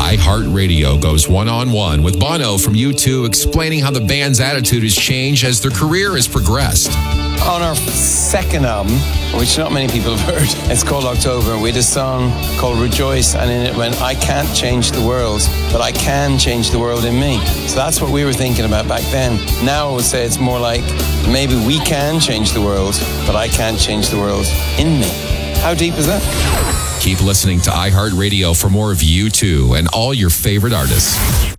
iHeartRadio goes one-on-one with Bono from U2, explaining how the band's attitude has changed as their career has progressed. On our second album, which not many people have heard, it's called October, we had a song called Rejoice, and in it went, I can't change the world, but I can change the world in me. So that's what we were thinking about back then. Now I would say it's more like, maybe we can change the world, but I can't change the world in me. How deep is that? Keep listening to iHeartRadio for more of U2 and all your favorite artists.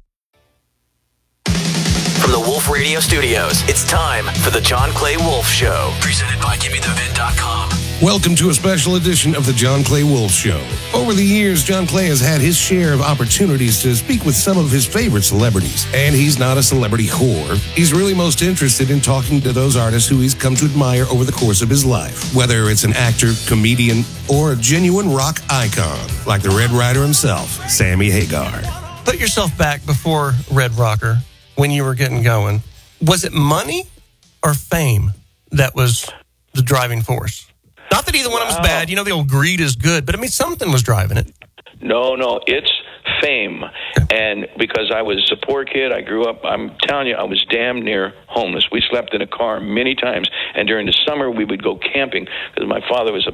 From the Wolf Radio Studios, it's time for the John Clay Wolf Show. Presented by GimmeTheVid.com. Welcome to a special edition of the John Clay Wolf Show. Over the years, John Clay has had his share of opportunities to speak with some of his favorite celebrities. And he's not a celebrity whore. He's really most interested in talking to those artists who he's come to admire over the course of his life. Whether it's an actor, comedian, or a genuine rock icon, like the Red Rider himself, Sammy Hagar. Put yourself back before Red Rocker, when you were getting going. Was it money or fame that was the driving force? Not that either one of them was bad. You know, the old greed is good. But, I mean, something was driving it. No, it's fame. And because I was a poor kid, I grew up, I'm telling you, I was damn near homeless. We slept in a car many times. And during the summer, we would go camping because my father was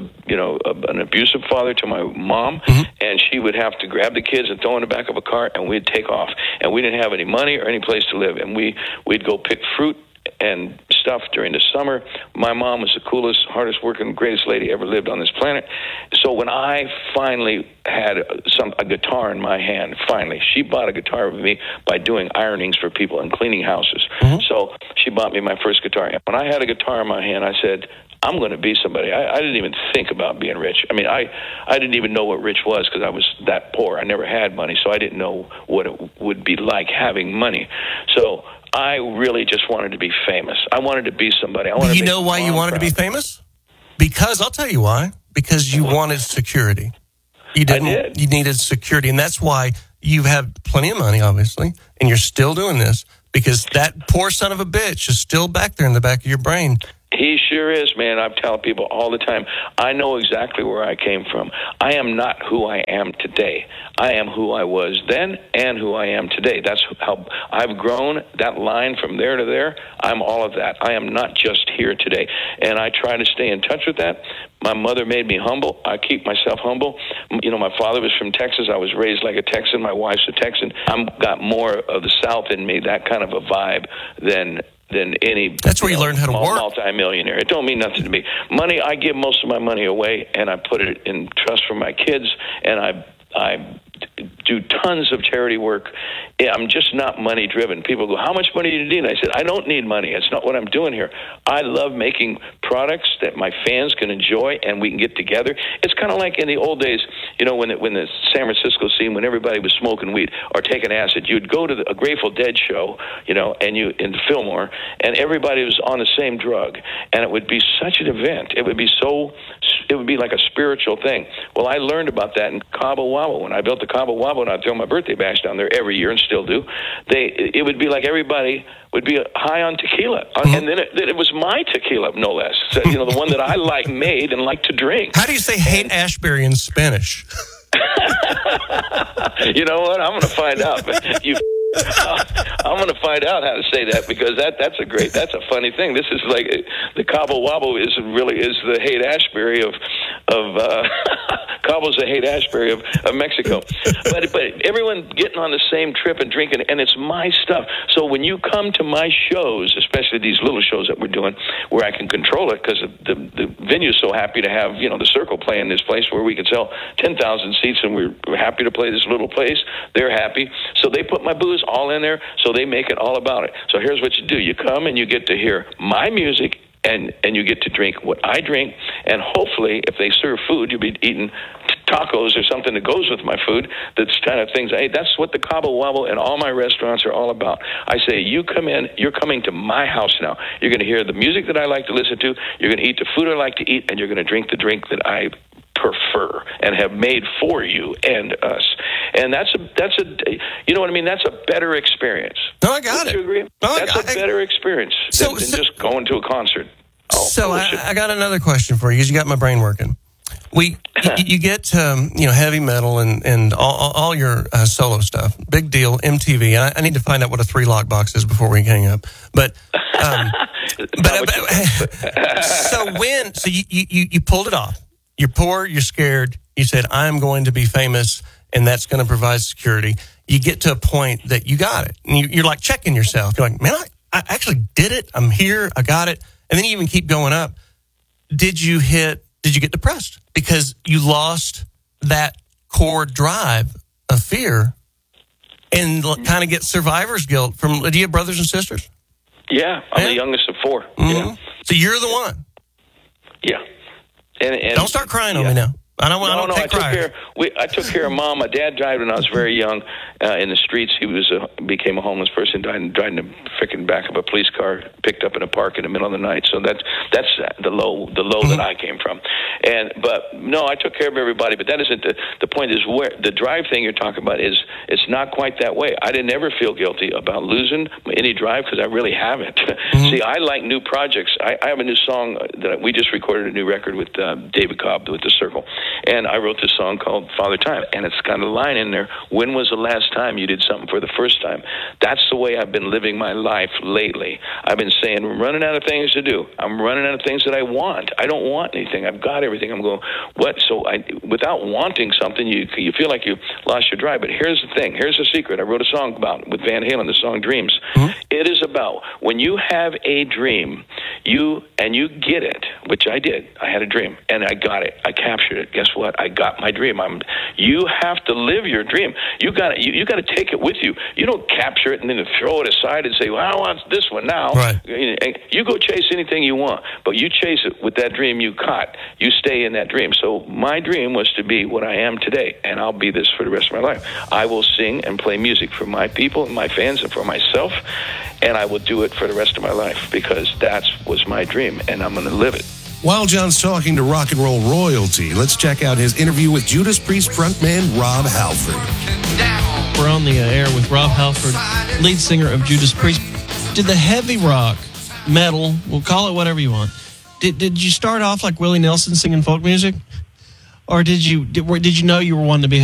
an abusive father to my mom. Mm-hmm. And she would have to grab the kids and throw in the back of a car, and we'd take off. And we didn't have any money or any place to live. And we'd go pick fruit and stuff during the summer. My mom was the coolest, hardest working, greatest lady ever lived on this planet. So when I finally had a guitar in my hand, she bought a guitar with me by doing ironings for people and cleaning houses. Mm-hmm. So she bought me my first guitar. And when I had a guitar in my hand, I said, I'm going to be somebody. I didn't even think about being rich. I mean, I didn't even know what rich was because I was that poor. I never had money, so I didn't know what it would be like having money. So I really just wanted to be famous. I wanted to be somebody. You know why you wanted to be famous? Because, I'll tell you why. Because you wanted security. You didn't. I did. You needed security, and that's why you have plenty of money, obviously, and you're still doing this because that poor son of a bitch is still back there in the back of your brain. He sure is, man. I tell people all the time, I know exactly where I came from. I am not who I am today. I am who I was then and who I am today. That's how I've grown. That line from there to there, I'm all of that. I am not just here today. And I try to stay in touch with that. My mother made me humble. I keep myself humble. You know, my father was from Texas. I was raised like a Texan. My wife's a Texan. I've got more of the South in me, that kind of a vibe than any. That's where you learned how to work. Multi-millionaire. It don't mean nothing to me. Money, I give most of my money away, and I put it in trust for my kids, and I do tons of charity work. I'm just not money driven. People go, how much money do you need? And I said, I don't need money. It's not what I'm doing here. I love making products that my fans can enjoy and we can get together. It's kind of like in the old days, you know, when the San Francisco scene, when everybody was smoking weed or taking acid, you'd go to a Grateful Dead show, you know, and in Fillmore, and everybody was on the same drug, and it would be such an event. It would be like a spiritual thing. Well, I learned about that in Cabo Wabo. When I built the Cabo Wabo, and I'd throw my birthday bash down there every year and still do, it would be like everybody would be high on tequila. Mm-hmm. And then it was my tequila, no less. So, you know, the one that I made and like to drink. How do you say hate Ashbury in Spanish? You know what? I'm going to find out. I'm going to find out how to say that because that's a funny thing. This is like the Cabo Wabo is the Haight Ashbury of Cabo's the Haight Ashbury of Mexico. But everyone getting on the same trip and drinking, and it's my stuff. So when you come to my shows, especially these little shows that we're doing, where I can control it because the venue's so happy to have, you know, the Circle play in this place where we can sell 10,000 seats, and we're happy to play this little place. They're happy, so they put my booze all in there, so they make it all about it. So here's what you do. You come and you get to hear my music, and you get to drink what I drink, and hopefully if they serve food, you'll be eating tacos or something that goes with my food. That's kind of things. Hey, that's what the Cabo Wabo and all my restaurants are all about. I say, you come in, you're coming to my house now. You're going to hear the music that I like to listen to, you're going to eat the food I like to eat, and you're going to drink the drink that I prefer and have made for you and us. And that's a you know what I mean? That's a better experience. No, I got it. You agree? That's a better experience than just going to a concert. So I got another question for you because you got my brain working. You get heavy metal and all your solo stuff. Big deal, MTV. I need to find out what a 3-lock box is before we hang up. But so you pulled it off. You're poor. You're scared. You said, "I'm going to be famous, and that's going to provide security." You get to a point that you got it, and you're like checking yourself. You're like, "Man, I actually did it. I'm here. I got it." And then you even keep going up. Did you get depressed because you lost that core drive of fear and kind of get survivor's guilt from? Do you have brothers and sisters? Yeah, I'm the youngest of 4. Mm-hmm. Yeah. So you're the one. Yeah. And don't start crying on me now. I don't take crying. I took care of Mom. My dad died when I was very young in the streets. He became a homeless person, died in the freaking back of a police car, picked up in a park in the middle of the night. So that's the low that I came from. But no, I took care of everybody. But that isn't the point. Is where the drive thing you're talking about is it's not quite that way. I didn't ever feel guilty about losing any drive because I really haven't. See, I like new projects. I have a new song that we just recorded a new record with David Cobb with The Circle. And I wrote this song called Father Time, and it's got a line in there, "When was the last time you did something for the first time?" That's the way I've been living my life lately. I've been saying, I'm running out of things to do. I'm running out of things that I want. I don't want anything. I've got everything. I'm going, what? So without wanting something, you feel like you lost your drive. But here's the thing. Here's the secret. I wrote a song about with Van Halen, the song Dreams. It is about when you have a dream, you get it, which I did. I had a dream, and I got it. I captured it. Guess what? I got my dream. You have to live your dream. You got to take it with you. You don't capture it and then throw it aside and say, "Well, I want this one now." Right. You go chase anything you want, but you chase it with that dream you caught. You stay in that dream. So my dream was to be what I am today, and I'll be this for the rest of my life. I will sing and play music for my people and my fans and for myself, and I will do it for the rest of my life because that was my dream, and I'm going to live it. While John's talking to rock and roll royalty, let's check out his interview with Judas Priest frontman Rob Halford. We're on the air with Rob Halford, lead singer of Judas Priest. Did the heavy rock, metal, we'll call it whatever you want, did you start off like Willie Nelson singing folk music? Or did you know you were wanting to be